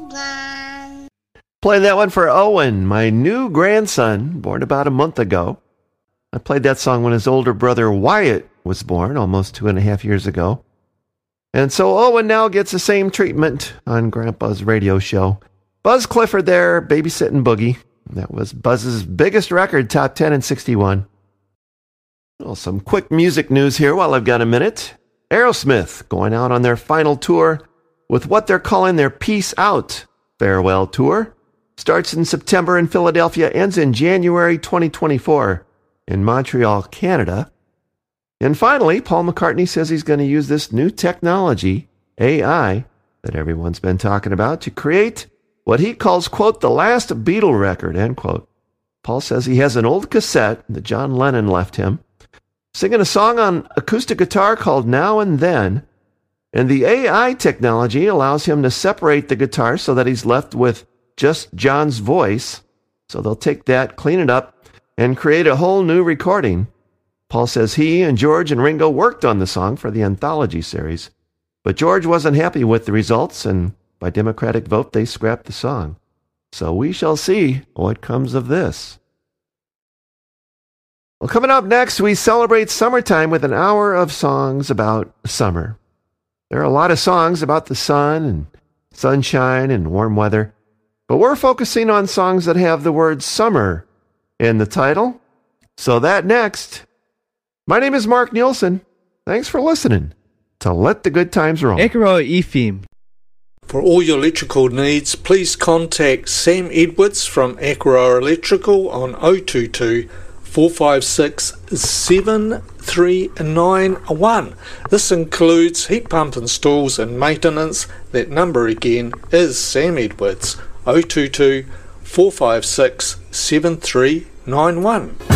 Playing that one for Owen, my new grandson, born about a month ago. I played that song when his older brother Wyatt was born, almost 2.5 years ago. And so Owen now gets the same treatment on Grandpa's radio show. Buzz Clifford there, Babysitting Boogie. That was Buzz's biggest record, top 10 in 61. Well, some quick music news here while I've got a minute. Aerosmith going out on their final tour with what they're calling their Peace Out farewell tour. Starts in September in Philadelphia, ends in January 2024 in Montreal, Canada. And finally, Paul McCartney says he's going to use this new technology, AI, that everyone's been talking about, to create what he calls, quote, the last Beatle record, end quote. Paul says he has an old cassette that John Lennon left him, singing a song on acoustic guitar called Now and Then, and the AI technology allows him to separate the guitar so that he's left with just John's voice. So they'll take that, clean it up, and create a whole new recording. Paul says he and George and Ringo worked on the song for the anthology series, but George wasn't happy with the results, and by democratic vote, they scrapped the song. So we shall see what comes of this. Well, coming up next, we celebrate summertime with an hour of songs about summer. There are a lot of songs about the sun and sunshine and warm weather, but we're focusing on songs that have the word summer in the title. So that next. My name is Mark Nielsen. Thanks for listening to Let the Good Times Roll. Ekro FM. For all your electrical needs, please contact Sam Edwards from Acro Electrical on 022 456 7391. This includes heat pump installs and maintenance. That number again is Sam Edwards, 022 456 7391.